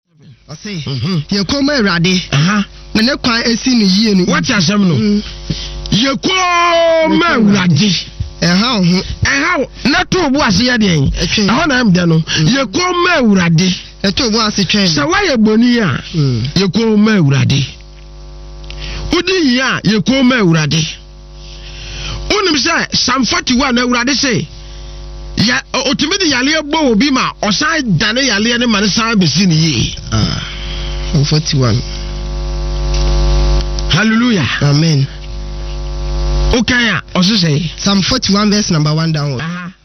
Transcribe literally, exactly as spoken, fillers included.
I say, you come ready. Uh-huh. The next one is in the year. What you say, no? You come ready. Eh how? Eh how? Not to was here then. How am dano? You come ready. E to bo ase twen. So why you boni a? You come ready. Udi ya you come ready. Unim say Psalm forty-one na urade say. Ya otimidi yale ebo obi ma osan dane yale ne man san besi ni yi. Ah. forty-one. Hallelujah. Amen. Okay, also say Psalm forty-one verse number one down. Uh-huh.